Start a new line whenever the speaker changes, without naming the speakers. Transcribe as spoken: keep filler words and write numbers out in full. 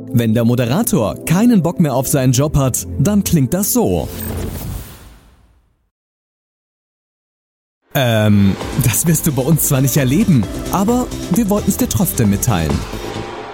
Wenn der Moderator keinen Bock mehr auf seinen Job hat, dann klingt das so. Ähm, das wirst du bei uns zwar nicht erleben, aber wir wollten es dir trotzdem mitteilen.